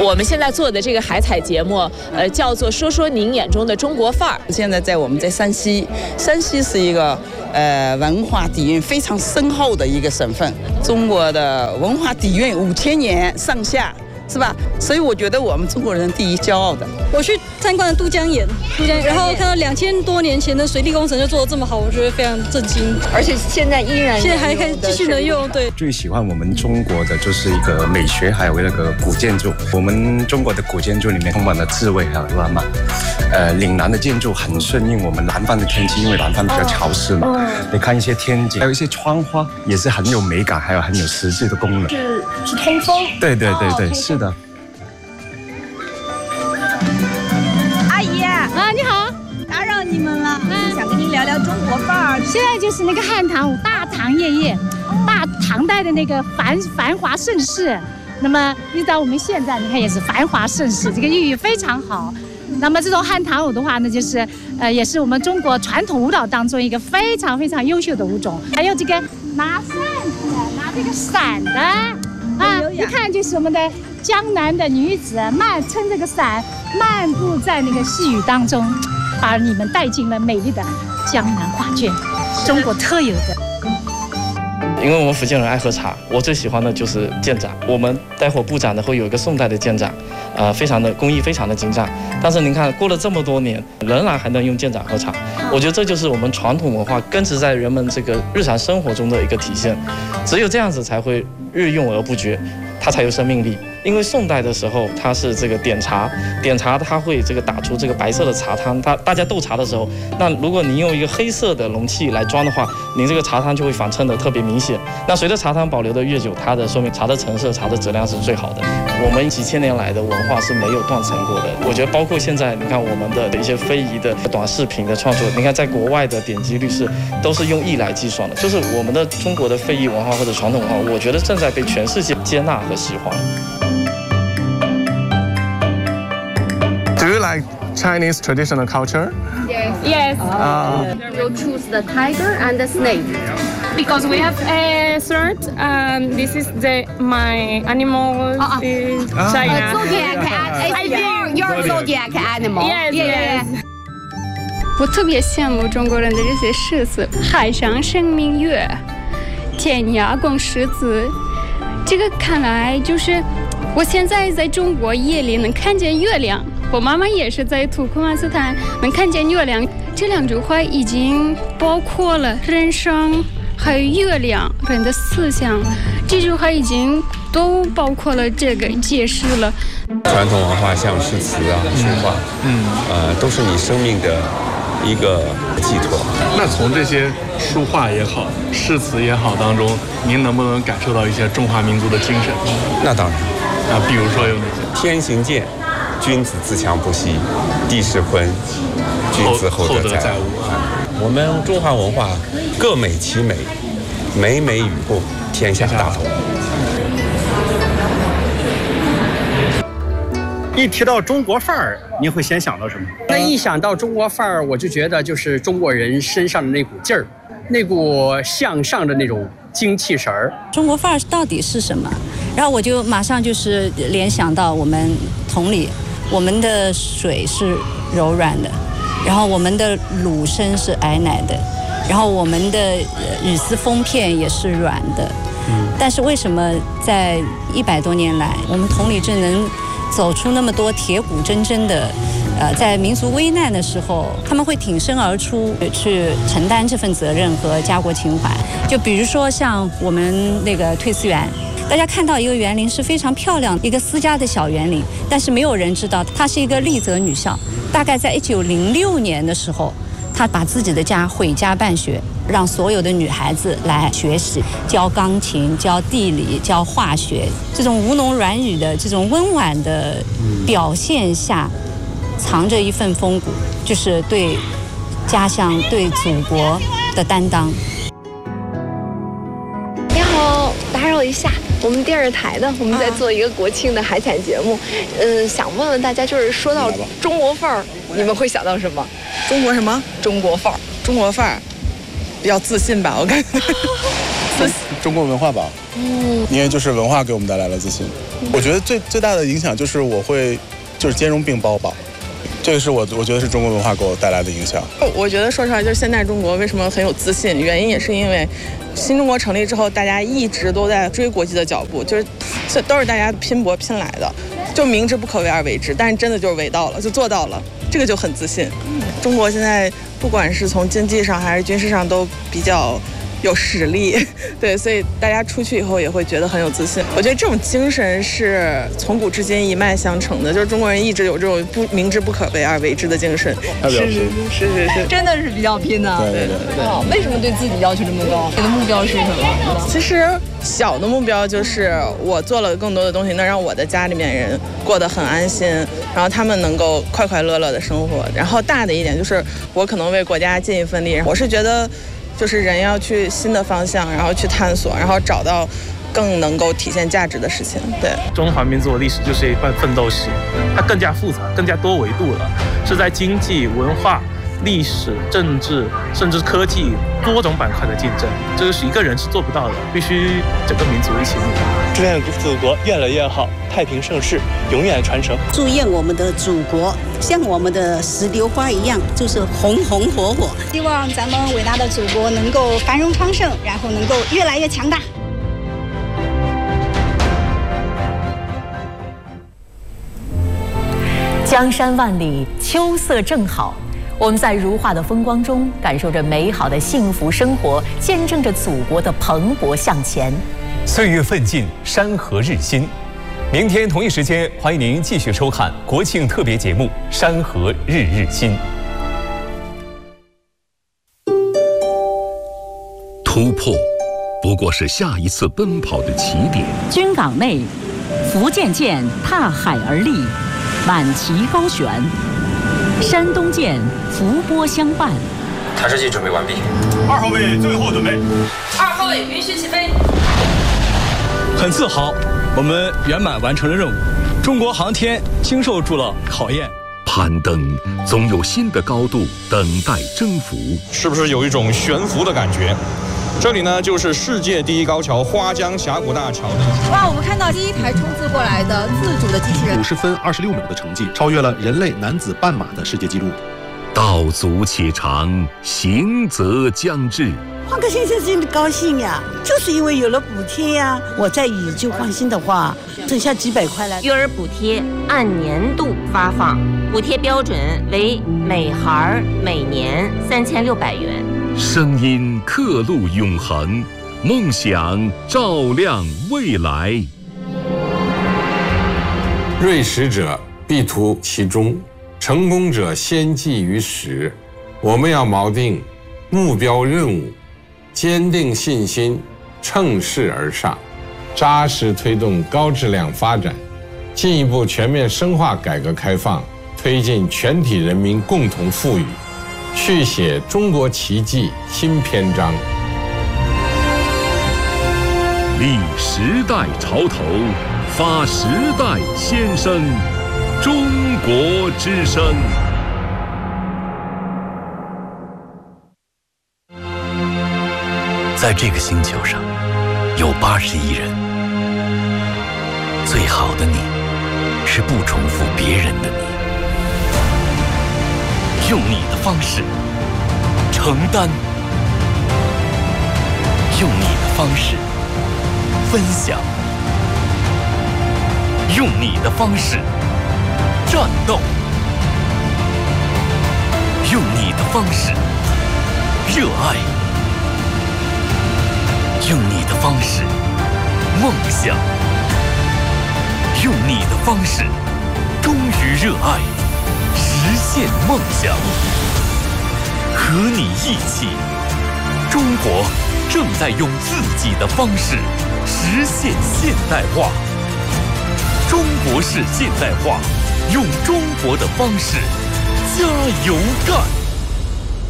我们现在做的这个海采节目，叫做说说您眼中的中国范儿。 现在在我们在山西，山西是一个文化底蕴非常深厚的一个省份，中国的文化底蕴5000年上下。是吧？所以我觉得我们中国人第一骄傲的。 我去参观了都江堰，然后看到2000多年前的水利工程就做得这么好，我觉得非常震惊。 而且现在还可以继续能用。对， 最喜欢我们中国的就是一个美学，还有那个古建筑。我们中国的古建筑里面充满了智慧还有浪漫。岭南的建筑很顺应我们南方的天气，因为南方比较潮湿嘛。你看一些天井，还有一些窗花，也是很有美感，还有很有实际的功能。 是通风。 对，是的。 阿姨啊，你好， 打扰你们了。想跟您聊聊中国范儿。 现在就是那个汉唐舞，大唐夜宴，大唐代的那个繁华盛世。那么一直到我们现在，你看也是繁华盛世，这个寓意非常好。那么这种汉唐舞的话呢，就是也是我们中国传统舞蹈当中一个非常非常优秀的舞种。还有这个拿扇子、拿这个伞的啊，一看就是我们的江南的女子撑这个伞漫步在那个细雨当中，把你们带进了美丽的江南画卷，中国特有的。 因为我们福建人爱喝茶，我最喜欢的就是建盏。我们待会儿布展的会有一个宋代的建盏，非常的工艺非常的精湛。但是您看，过了这么多年，仍然还能用建盏喝茶，我觉得这就是我们传统文化根植在人们这个日常生活中的一个体现。只有这样子才会日用而不绝，它才有生命力。因为宋代的时候，它是这个点茶它会这个打出这个白色的茶汤。大家斗茶的时候，那如果您用一个黑色的容器来装的话，您这个茶汤就会反衬的特别明显。那随着茶汤保留的越久，它的说明茶的成色、茶的质量是最好的。我们几千年来的文化是没有断层过的。我觉得包括现在，你看我们的一些非遗的短视频的创作，你看在国外的点击率都是用亿来计算的。就是我们的中国的非遗文化或者传统文化，我觉得正在被全世界接纳和喜欢。 Do you like Chinese traditional culture? Yes. We'll choose the tiger and the snake. Because we have a third, this is my animal in China. Zodiac, your zodiac animal. Yes. 我特别羡慕中国人的这些诗词，海上生明月，天涯共识字。这个看来就是我现在在中国夜里能看见月亮，我妈妈也是在土库曼斯坦能看见月亮。这两句话已经包括了人生还有月亮人的思想，这句话已经都包括了这个解释了。 传统文化像诗词啊、书画，都是你生命的一个寄托。 那从这些书画也好、诗词也好当中，您能不能感受到一些中华民族的精神？ 那当然。 比如说有哪些？ 天行健，君子自强不息；地势坤，君子厚德载物。我们中华文化各美其美，美美与共，天下大同。 一提到中国范儿，你会先想到什么？那一想到中国范儿，我就觉得就是中国人身上的那股劲儿，那股向上的那种精气神儿。 中国范儿到底是什么？然后我就马上就是联想到我们同理，我们的水是柔软的，然后我们的乳身是矮奶的，然后我们的羽丝封片也是软的。但是为什么在100多年来，我们同理镇能走出那么多铁骨铮铮的，在民族危难的时候，他们会挺身而出，去承担这份责任和家国情怀。就比如说像我们那个退思园，大家看到一个园林是非常漂亮，一个私家的小园林，但是没有人知道它是一个丽泽女校。大概在1906年的时候，她把自己的家毁家办学，让所有的女孩子来学习，教钢琴、教地理、教化学。这种吴侬软语的这种温婉的表现下，藏着一份风骨，就是对家乡、对祖国的担当。 你好，打扰一下，我们电视台的，我们在做一个国庆的海采节目，想问问大家，就是说到中国范儿，你们会想到什么？ 中国什么？ 中国范儿。 中国范儿，比较自信吧，我感觉。 中国文化吧，因为就是文化给我们带来了自信。我觉得最大的影响就是我会就是兼容并包吧，这个是我觉得是中国文化给我带来的影响。 我觉得说出来就是现在中国为什么很有自信，原因也是因为新中国成立之后，大家一直都在追国际的脚步，就是这都是大家拼搏拼来的，就明知不可为而为之，但是真的就是为到了，就做到了，这个就很自信。中国现在不管是从经济上还是军事上都比较有实力，对，所以大家出去以后也会觉得很有自信。我觉得这种精神是从古至今一脉相承的，就是中国人一直有这种明知不可为而为之的精神。 是，真的是比较拼的。 对。 为什么对自己要求这么高？你的目标是什么？ 其实小的目标就是我做了更多的东西，能让我的家里面人过得很安心，然后他们能够快快乐乐的生活。然后大的一点就是我可能为国家尽一份力。我是觉得就是人要去新的方向，然后去探索，然后找到更能够体现价值的事情。对， 中华民族的历史就是一段奋斗史，它更加复杂，更加多维度了，是在经济、文化、历史、政治，甚至科技多种板块的竞争，这个是一个人是做不到的，必须整个民族一起努力。 祝愿祖国越来越好，太平盛世，永远传承。 祝愿我们的祖国像我们的石榴花一样，就是红红火火。 希望咱们伟大的祖国能够繁荣昌盛，然后能够越来越强大。 江山万里，秋色正好。我们在如画的风光中，感受着美好的幸福生活，见证着祖国的蓬勃向前。 岁月奋进，山河日新。明天同一时间，欢迎您继续收看国庆特别节目《山河日日新》。 突破，不过是下一次奔跑的起点。 军港内，福建舰踏海而立，满旗高悬；山东舰伏波相伴。 弹射器准备完毕。 2号位最后准备。 2号位允许起飞。 很自豪，我们圆满完成了任务，中国航天经受住了考验。 攀登总有新的高度等待征服， 是不是有一种悬浮的感觉？这里呢，就是世界第一高桥花江峡谷大桥。 哇，我们看到第一台冲刺过来的自主的机器人 ，50分26秒的成绩，超越了人类男子半马的世界纪录。 道阻且长，行则将至。 换个先生真的高兴呀，就是因为有了补贴呀。我再以旧换新的话，剩下几百块了。 育儿补贴按年度发放，补贴标准为每孩每年3600元。 声音刻录永恒，梦想照亮未来。 锐识者必图其中，成功者先记于始。我们要锚定目标任务，坚定信心，乘势而上，扎实推动高质量发展，进一步全面深化改革开放，推进全体人民共同富裕，续写中国奇迹新篇章。 立时代潮头，发时代先声，中国之声。 在这个星球上，有80亿人。最好的你，是不重复别人的你。用你的方式承担，用你的方式分享，用你的方式战斗，用你的方式热爱。用你的方式梦想，用你的方式忠于热爱，实现梦想。和你一起，中国正在用自己的方式实现现代化。中国式现代化，用中国的方式加油干。